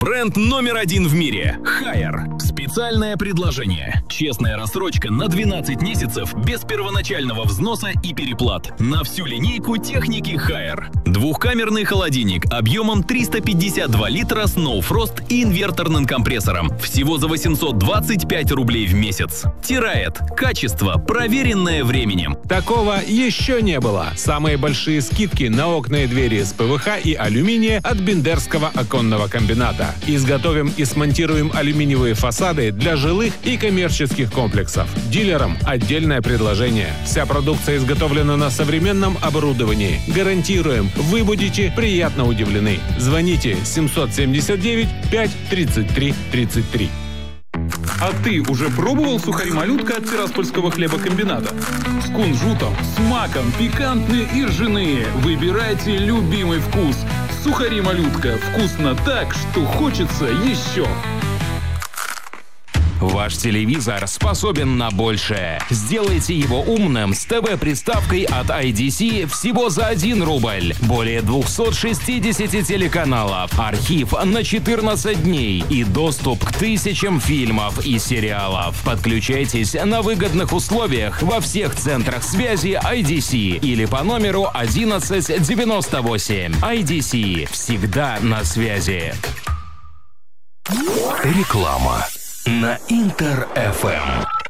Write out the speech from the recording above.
Бренд номер 1 в мире – Haier. Специальное предложение. Честная рассрочка на 12 месяцев без первоначального взноса и переплат. На всю линейку техники Haier. Двухкамерный холодильник объемом 352 литра с No Frost и инверторным компрессором. Всего за 825 рублей в месяц. Тираед. Качество, проверенное временем. Такого еще не было. Самые большие скидки на окна и двери из ПВХ и алюминия от Бендерского оконного комбината. Изготовим и смонтируем алюминиевые фасады для жилых и коммерческих комплексов. Дилерам отдельное предложение. Вся продукция изготовлена на современном оборудовании. Гарантируем, вы будете приятно удивлены. Звоните 779 5 33 33. А ты уже пробовал сухари-малютка от Тираспольского хлебокомбината? С кунжутом, с маком, пикантные и ржаные. Выбирайте любимый вкус. Сухари-малютка. Вкусно так, что хочется еще. Ваш телевизор способен на большее. Сделайте его умным с ТВ-приставкой от IDC всего за 1 рубль. Более 260 телеканалов, архив на 14 дней и доступ к тысячам фильмов и сериалов. Подключайтесь на выгодных условиях во всех центрах связи IDC или по номеру 1198. IDC. Всегда на связи. Реклама на Интер-ФМ.